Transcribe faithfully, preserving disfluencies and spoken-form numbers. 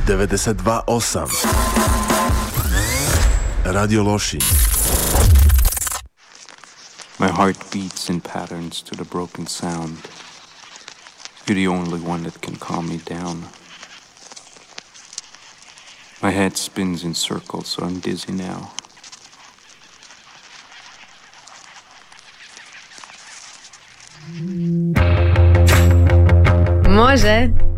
deväťdesiat dva osem. Radio Lošin. My heart beats in patterns to the broken sound. You're the only one that can calm me down. My head spins in circles, so I'm dizzy now. Može.